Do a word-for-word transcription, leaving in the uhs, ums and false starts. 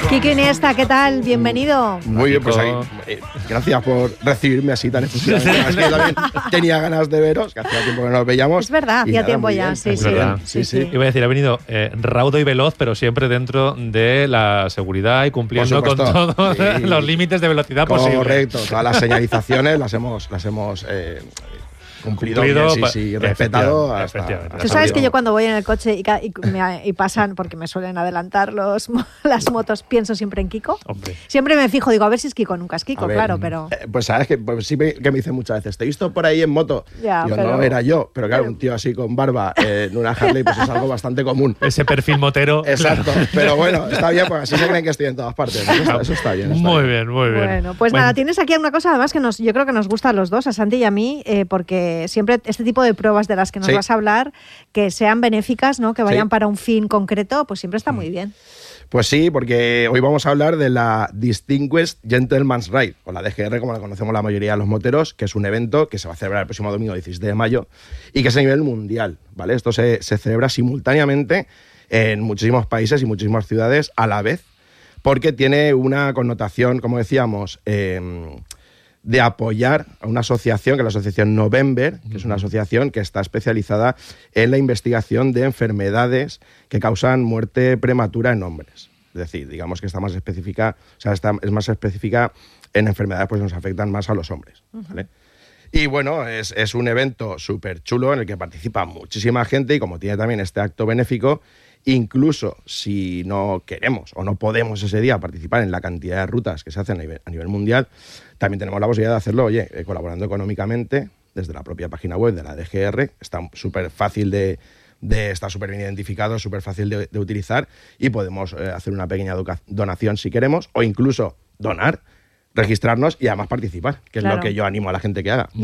Kiko Iniesta, ¿qué tal? Bienvenido. Muy bien, pues ahí, eh, gracias por recibirme así tan efusivamente. Es que yo también tenía ganas de veros, que hacía tiempo que no nos veíamos. Es verdad, hacía nada, tiempo muy ya, bien, sí, muy sí, bien. sí, sí. Iba a decir, ha venido eh, raudo y veloz, pero siempre dentro de la seguridad y cumpliendo con supuesto. todos Sí. los límites de velocidad posibles. Correcto, todas las señalizaciones las hemos, las hemos eh, cumplido, Cumplido, bien, sí, sí, pa- respetado efectivamente, hasta, efectivamente. hasta Tú sabes el que yo último. cuando voy en el coche y, ca- y me- y pasan, porque me suelen adelantar los, mo- las motos, pienso siempre en Kiko. Hombre. Siempre me fijo, digo, a ver si es Kiko, nunca es Kiko, A ver, claro, pero... eh, pues sabes que pues, sí me, que me dicen muchas veces, te he visto por ahí en moto. Ya, yo pero- no era yo, pero claro, pero- un tío así con barba eh, en una Harley pues es algo bastante común. Ese perfil motero. Exacto, pero bueno, está bien, porque así se creen que estoy en todas partes. Eso está, eso está bien. Está Muy bien. bien, muy bien. Bueno, pues nada, tienes aquí una cosa además que nos, yo creo que nos gusta a los dos, a Santi y a mí, eh, porque siempre este tipo de pruebas de las que nos Sí. vas a hablar, que sean benéficas, ¿no? Que vayan Sí. para un fin concreto, pues siempre está muy bien. Pues sí, porque hoy vamos a hablar de la Distinguished Gentleman's Ride, o la D G R, como la conocemos la mayoría de los moteros, que es un evento que se va a celebrar el próximo domingo diecisiete de mayo y que es a nivel mundial, ¿vale? Esto se, se celebra simultáneamente en muchísimos países y muchísimas ciudades a la vez, porque tiene una connotación, como decíamos, eh, de apoyar a una asociación, que es la asociación November, que es una asociación que está especializada en la investigación de enfermedades que causan muerte prematura en hombres. Es decir, digamos que está más específica, o sea, está, es más específica en enfermedades pues, que nos afectan más a los hombres, ¿vale? Y bueno, es, es un evento súper chulo en el que participa muchísima gente y como tiene también este acto benéfico, incluso si no queremos o no podemos ese día participar en la cantidad de rutas que se hacen a nivel, a nivel mundial, también tenemos la posibilidad de hacerlo, oye, eh, colaborando económicamente desde la propia página web de la D G R. Está súper fácil de, de... Está súper bien identificado, súper fácil de, de utilizar y podemos eh, hacer una pequeña doca- donación si queremos o incluso donar, registrarnos y además participar, que Claro. es lo que yo animo a la gente que haga.